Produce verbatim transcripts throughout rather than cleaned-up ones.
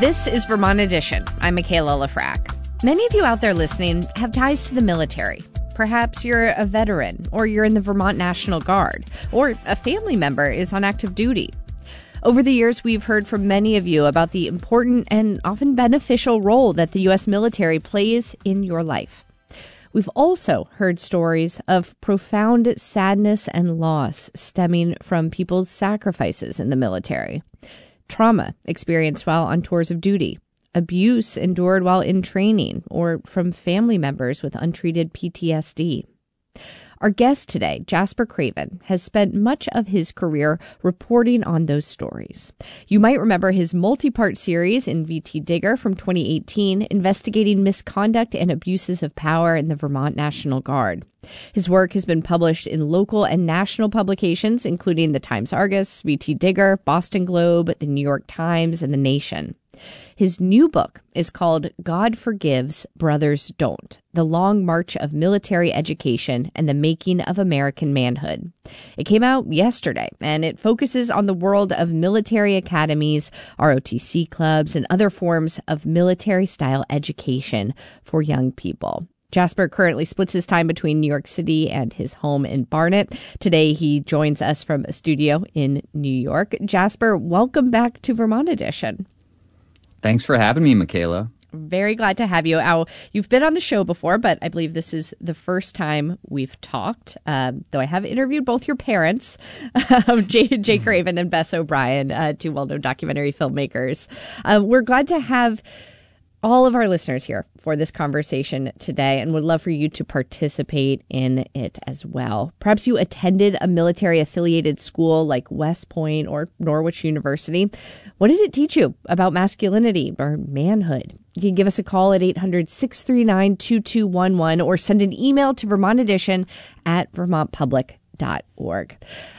This is Vermont Edition. I'm Michaela Lafrac. Many of you out there listening have ties to the military. Perhaps you're a veteran, or you're in the Vermont National Guard, or a family member is on active duty. Over the years, we've heard from many of you about the important and often beneficial role that the U S military plays in your life. We've also heard stories of profound sadness and loss stemming from people's sacrifices in the military, trauma experienced while on tours of duty, abuse endured while in training, or from family members with untreated P T S D. Our guest today, Jasper Craven, has spent much of his career reporting on those stories. You might remember his multi-part series in V T Digger from twenty eighteen, investigating misconduct and abuses of power in the Vermont National Guard. His work has been published in local and national publications, including the Times-Argus, V T Digger, Boston Globe, the New York Times, and The Nation. His new book is called God Forgives, Brothers Don't: The Long March of Military Education and the Making of American Manhood. It came out yesterday, and it focuses on the world of military academies, R O T C clubs, and other forms of military-style education for young people. Jasper currently splits his time between New York City and his home in Barnet. Today, he joins us from a studio in New York. Jasper, welcome back to Vermont Edition. Thanks for having me, Michaela. Very glad to have you. Now, you've been on the show before, but I believe this is the first time we've talked, um, though I have interviewed both your parents, um, Jay, Jay Craven and Bess O'Brien, uh, two well-known documentary filmmakers. Um, we're glad to have all of our listeners here for this conversation today, and would love for you to participate in it as well. Perhaps you attended a military-affiliated school like West Point or Norwich University. What did it teach you about masculinity or manhood? You can give us a call at eight hundred, six three nine, two two one one or send an email to Vermont Edition at vermont public dot org.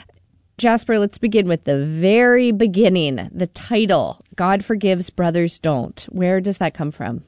Jasper, let's begin with the very beginning. The title, God Forgives, Brothers Don't. Where does that come from?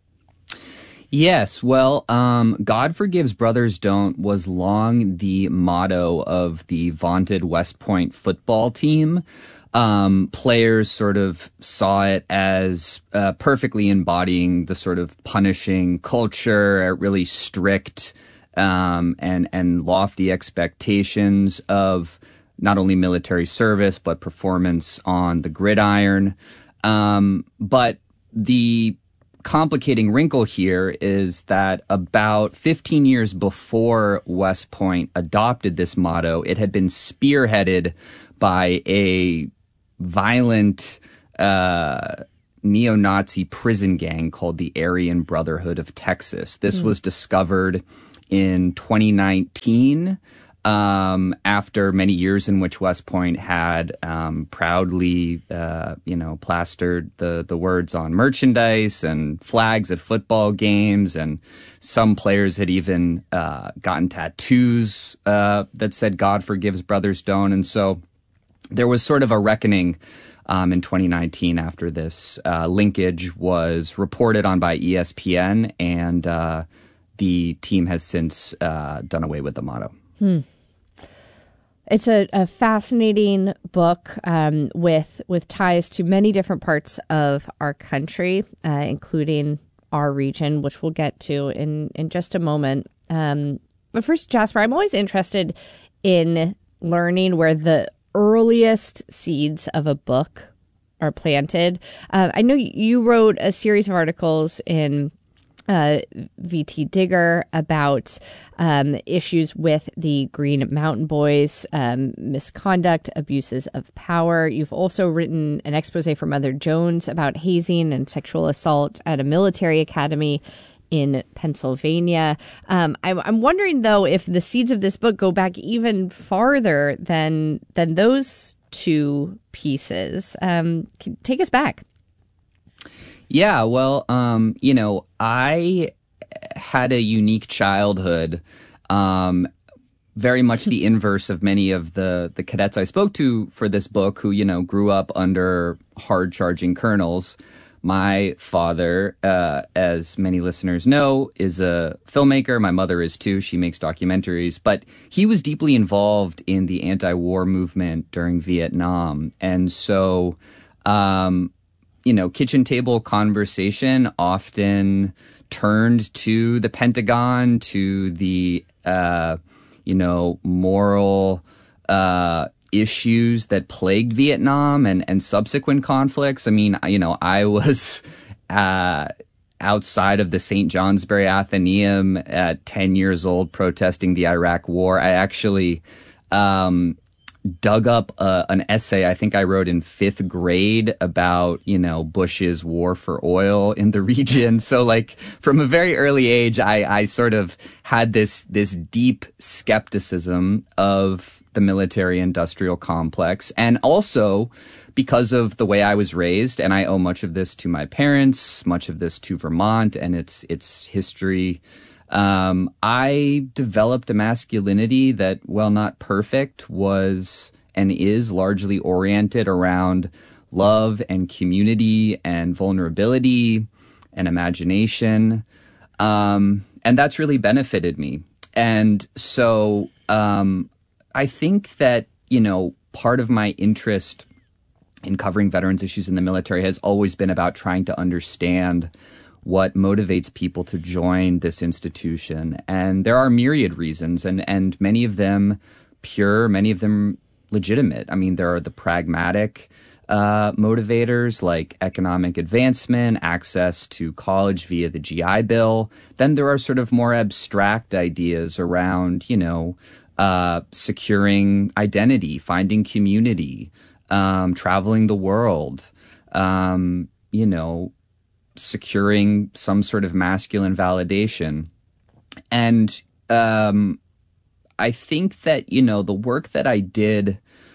Yes, well, um, God Forgives, Brothers Don't was long the motto of the vaunted West Point football team. Um, players sort of saw it as uh, perfectly embodying the sort of punishing culture, really strict um, and, and lofty expectations of not only military service, but performance on the gridiron. Um, but the complicating wrinkle here is that about fifteen years before West Point adopted this motto, it had been spearheaded by a violent uh, neo-Nazi prison gang called the Aryan Brotherhood of Texas. This mm. was discovered in twenty nineteen. Um, after many years in which West Point had um, proudly, uh, you know, plastered the, the words on merchandise and flags at football games, and some players had even uh, gotten tattoos uh, that said "God Forgives, Brothers Don't," and so there was sort of a reckoning um, in twenty nineteen after this uh, linkage was reported on by E S P N, and uh, the team has since uh, done away with the motto. Hmm. It's a, a fascinating book um, with with ties to many different parts of our country, uh, including our region, which we'll get to in, in just a moment. Um, but first, Jasper, I'm always interested in learning where the earliest seeds of a book are planted. Uh, I know you wrote a series of articles in Uh, V T Digger about um, issues with the Green Mountain Boys, um, misconduct, abuses of power. You've also written an expose for Mother Jones about hazing and sexual assault at a military academy in Pennsylvania. Um, I'm, I'm wondering, though, if the seeds of this book go back even farther than than those two pieces. Um, take us back. Yeah, well, um, you know, I had a unique childhood, um, very much the inverse of many of the, the cadets I spoke to for this book who, you know, grew up under hard-charging colonels. My father, uh, as many listeners know, is a filmmaker. My mother is too. She makes documentaries. But he was deeply involved in the anti-war movement during Vietnam. And so, um, you know, kitchen table conversation often turned to the Pentagon, to the, uh, you know, moral uh, issues that plagued Vietnam and, and subsequent conflicts. I mean, you know, I was uh, outside of the Saint Johnsbury Athenaeum at ten years old protesting the Iraq War. I actually um, dug up uh, an essay I think I wrote in fifth grade about, you know, Bush's war for oil in the region. So like from a very early age, I, I sort of had this, this deep skepticism of the military industrial complex. And also because of the way I was raised, and I owe much of this to my parents, much of this to Vermont and its, its history. Um, I developed a masculinity that, while not perfect, was and is largely oriented around love and community and vulnerability and imagination. Um, and that's really benefited me. And so um, I think that, you know, part of my interest in covering veterans issues in the military has always been about trying to understand what motivates people to join this institution. And there are myriad reasons, and, and many of them pure, many of them legitimate. I mean, there are the pragmatic uh, motivators like economic advancement, access to college via the G I Bill. Then there are sort of more abstract ideas around, you know, uh, securing identity, finding community, um, traveling the world, um, you know, securing some sort of masculine validation. And um, I think that, you know, the work that I did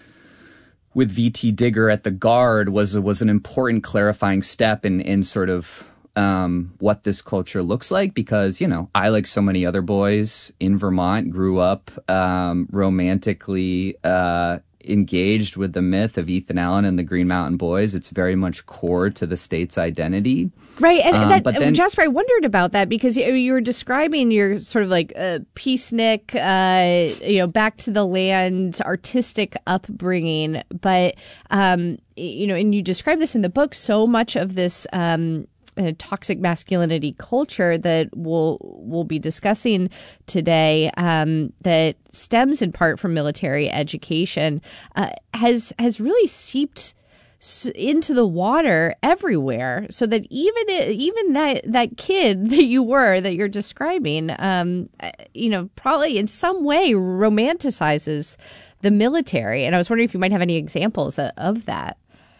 with V T Digger at the Guard was was an important clarifying step in, in sort of um, what this culture looks like, because, you know, I, like so many other boys in Vermont, grew up um, romantically uh engaged with the myth of Ethan Allen and the Green Mountain Boys. It's very much core to the state's identity. Right. And um, that, but then, Jasper, I wondered about that because you, you were describing your sort of like uh, peacenik, uh, you know, back to the land, artistic upbringing. But, um, you know, and you describe this in the book, so much of this um a toxic masculinity culture that we'll we'll be discussing today, um, that stems in part from military education, uh, has has really seeped s- into the water everywhere. So that even even that that kid that you were that you're describing, um, you know, probably in some way romanticizes the military. And I was wondering if you might have any examples of, of that.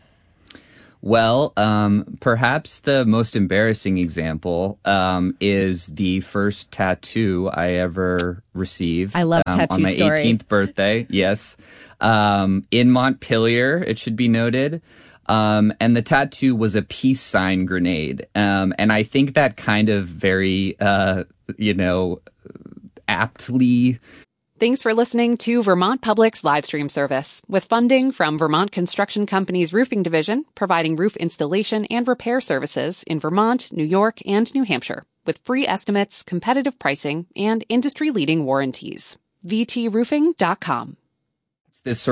Well, um, perhaps the most embarrassing example um, is the first tattoo I ever received. I love um, tattoo on my story. eighteenth birthday. Yes, um, in Montpelier, it should be noted. Um, and the tattoo was a peace sign grenade. Um, and I think that kind of very, uh, you know, aptly. Thanks for listening to Vermont Public's live stream service, with funding from Vermont Construction Company's Roofing Division, providing roof installation and repair services in Vermont, New York, and New Hampshire, with free estimates, competitive pricing, and industry-leading warranties. v t roofing dot com. This sort